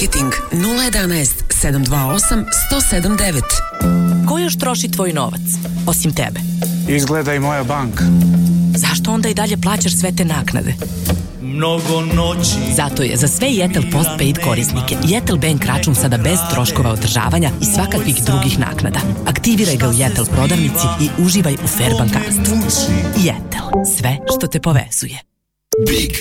marketing 011 728 107 9. Ko još troši tvoj novac, osim tebe? Izgleda i moja banka. Zašto onda i dalje plaćaš sve te naknade? Mnogo noći. Zato je za sve Jetel Postpaid korisnike Jetel Bank račun sada bez troškova održavanja i svakakvih drugih naknada. Aktiviraj ga u Jetel prodavnici i uživaj u fair bankarstvu. Jetel, sve što te povezuje. Big